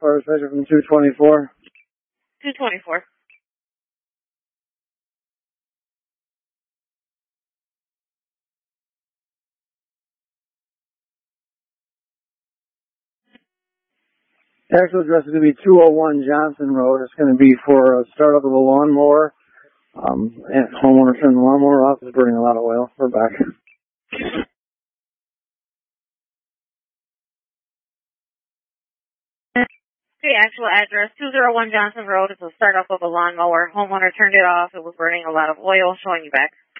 Fire Station from 224. 224. Actual address is going to be 201 Johnson Road. It's going to be for a startup of a lawnmower. And homeowner turned the lawnmower off. It's burning a lot of oil. We're back. The actual address, 201 Johnson Road. It's a startup of a lawnmower. Homeowner turned it off. It was burning a lot of oil. Showing you back.